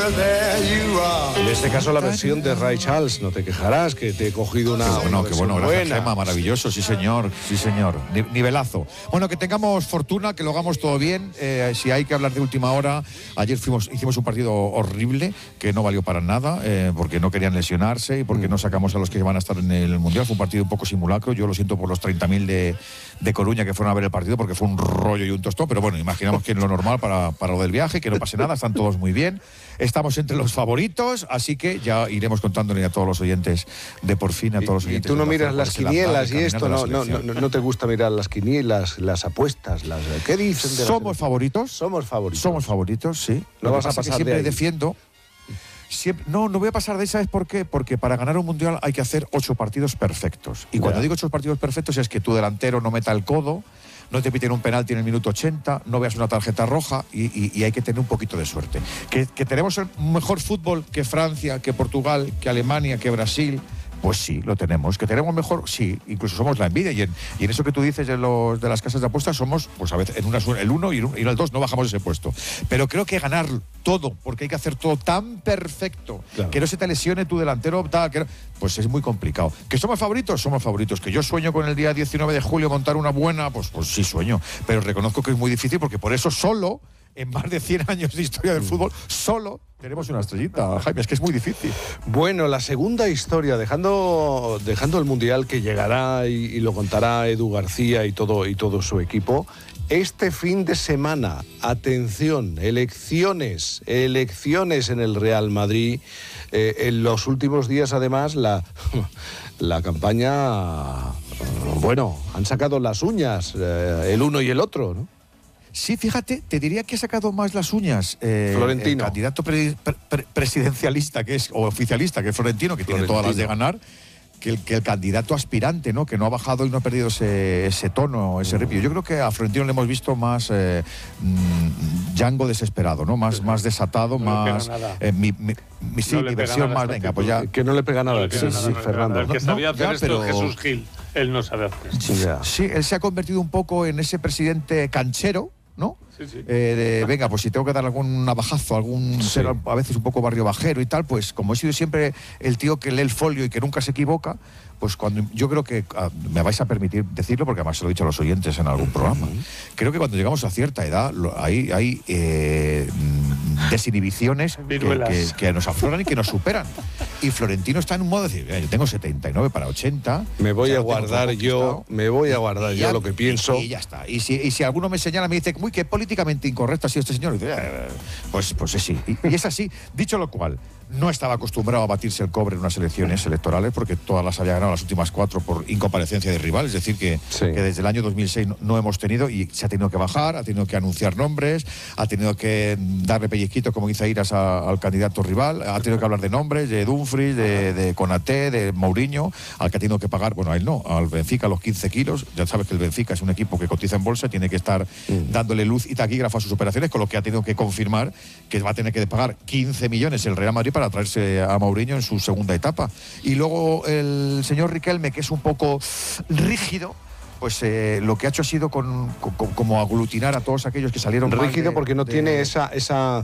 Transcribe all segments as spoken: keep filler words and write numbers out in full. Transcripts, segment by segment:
En este caso la versión de Ray Charles, no te quejarás, que te he cogido una, qué bueno, una qué bueno, gracias, buena. Gemma, maravilloso, sí señor, sí señor, Ni, nivelazo. Bueno, que tengamos fortuna, que lo hagamos todo bien, eh, si hay que hablar de última hora, ayer fuimos, hicimos un partido horrible, que no valió para nada, eh, porque no querían lesionarse y porque mm. no sacamos a los que van a estar en el Mundial, fue un partido un poco simulacro, yo lo siento por los treinta mil de, de Coruña que fueron a ver el partido, porque fue un rollo y un tostón, pero bueno, imaginamos que es lo normal para, para lo del viaje, que no pase nada, están todos muy bien, estamos entre los favoritos, así que ya iremos contándole a todos los oyentes de Por Fin, a todos los oyentes. Y tú no miras las quinielas y esto, no, no, no, no te gusta mirar las quinielas, las apuestas, las ¿qué dicen de Somos favoritos. Somos favoritos. Somos favoritos, sí. No vas a pasar siempre de ahí. defiendo. Siempre, no, no voy a pasar de ahí, ¿sabes por qué? Porque para ganar un mundial hay que hacer ocho partidos perfectos. Y cuando ya. digo ocho partidos perfectos es que tu delantero no meta el codo, no te piten un penalti en el minuto ochenta, no veas una tarjeta roja y, y, y hay que tener un poquito de suerte. Que, que tenemos el mejor fútbol que Francia, que Portugal, que Alemania, que Brasil. Pues sí, lo tenemos. ¿Que tenemos mejor? Sí, incluso somos la envidia. Y en, y en eso que tú dices de, los, de las casas de apuestas, somos, pues a veces, en una, el uno y en el dos no bajamos ese puesto. Pero creo que ganar todo, porque hay que hacer todo tan perfecto, claro. que no se te lesione tu delantero, tal, que no, pues es muy complicado. ¿Que somos favoritos? Somos favoritos. ¿Que yo sueño con el día diecinueve de julio montar una buena? Pues, pues sí sueño. Pero reconozco que es muy difícil porque por eso solo, en más de cien años de historia del fútbol, solo tenemos una estrellita, Jaime, es que es muy difícil. Bueno, la segunda historia, dejando, dejando el Mundial que llegará y, y lo contará Edu García y todo, y todo su equipo, este fin de semana, atención, elecciones, elecciones en el Real Madrid. Eh, en los últimos días, además, la, la campaña, bueno, han sacado las uñas, eh, el uno y el otro, ¿no? Sí, fíjate, te diría que ha sacado más las uñas eh, Florentino. el candidato pre, pre, presidencialista que es, o oficialista, que es Florentino, que Florentino. tiene todas las de ganar, que el, que el candidato aspirante, ¿no? Que no ha bajado y no ha perdido ese, ese tono, ese ripio. Yo creo que a Florentino le hemos visto más eh, mmm, Django desesperado, ¿no? Más, más desatado, no más eh, mi, mi, mi, sí, no mi versión más, venga, pues ya. Que no le pega nada, no que sí, sí, sí, Fernando. El que sabía no, hacer ya, esto pero... es Jesús Gil, él no sabe hacer esto. Sí, sí, él se ha convertido un poco en ese presidente canchero, ¿no? Sí, sí. Eh, de, venga, pues si tengo que dar algún navajazo, algún sí. ser a veces un poco barrio bajero y tal, pues como he sido siempre el tío que lee el folio y que nunca se equivoca, pues cuando yo creo que uh, me vais a permitir decirlo, porque además se lo he dicho a los oyentes en algún programa, uh-huh. creo que cuando llegamos a cierta edad lo, hay, hay eh, desinhibiciones que, que, que nos afloran y que nos superan. Y Florentino está en un modo de decir, yo tengo setenta y nueve para ochenta. Me voy a guardar yo, me voy a guardar yo lo que pienso. Y, y ya está. Y si, y si alguno me señala, me dice, uy, qué políticamente incorrecto ha sido este señor, y dice, eh, pues, pues es sí. Y, y es así. Dicho lo cual, no estaba acostumbrado a batirse el cobre en unas elecciones electorales, porque todas las había ganado las últimas cuatro por incomparecencia de rival, es decir, que, sí. que desde el año dos mil seis no, no hemos tenido, y se ha tenido que bajar, ha tenido que anunciar nombres, ha tenido que darle pellizquito, como dice Iras, a, al candidato rival, ha tenido que hablar de nombres, de Dumfries, de, de Konaté, de Mourinho, al que ha tenido que pagar, bueno, a él no, al Benfica los quince kilos, ya sabes que el Benfica es un equipo que cotiza en bolsa, tiene que estar mm. dándole luz y taquígrafo a sus operaciones, con lo que ha tenido que confirmar que va a tener que pagar quince millones el Real Madrid para traerse a Mourinho en su segunda etapa. Y luego el señor Riquelme, que es un poco rígido, pues eh, lo que ha hecho ha sido con, con, como aglutinar a todos aquellos que salieron rígido de, porque no de... tiene esa esa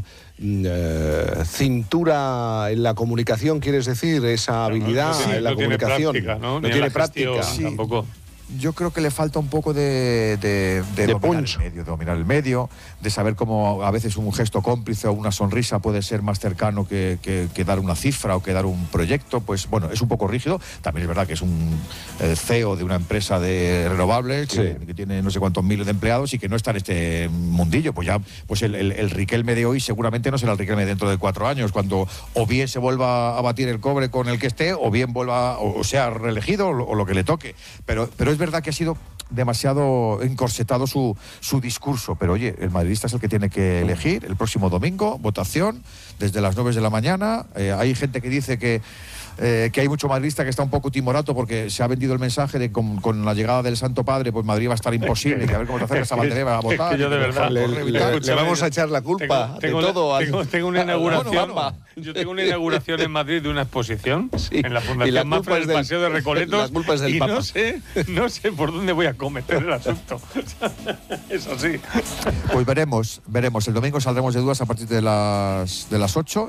eh, cintura en la comunicación, quieres decir, esa habilidad no, no, en la no comunicación. Tiene práctica, ¿no? no tiene práctica. Sí, tampoco. Yo creo que le falta un poco de, de, de, de dominar punch. el medio, de dominar el medio, de saber cómo a veces un gesto cómplice o una sonrisa puede ser más cercano que, que, que dar una cifra o que dar un proyecto. Pues bueno, es un poco rígido. También es verdad que es un eh, C E O de una empresa de renovables que, sí. que tiene no sé cuántos miles de empleados y que no está en este mundillo. Pues ya, pues el, el, el Riquelme de hoy seguramente no será el Riquelme dentro de cuatro años, cuando o bien se vuelva a batir el cobre con el que esté, o bien vuelva, o sea reelegido, o lo, o lo que le toque. Pero, pero es verdad que ha sido demasiado encorsetado su, su discurso, pero oye, el madridista es el que tiene que elegir el próximo domingo, votación desde las nueve de la mañana. Eh, hay gente que dice que Eh, que hay mucho madridista que está un poco timorato porque se ha vendido el mensaje de con, con la llegada del Santo Padre, pues Madrid va a estar imposible, que a ver cómo te acercas a Bandereva a votar. Es que yo de verdad le, le, le, le vamos a echar la culpa tengo, tengo de todo. La, al... tengo, tengo una inauguración. Bueno, bueno. Yo tengo una inauguración en Madrid de una exposición sí. en la Fundación Mafra del Paseo de Recoletos. La culpa es del y Papa. no sé, no sé por dónde voy a cometer el asunto. Eso sí. Pues veremos, veremos. El domingo saldremos de dudas a partir de las de las ocho.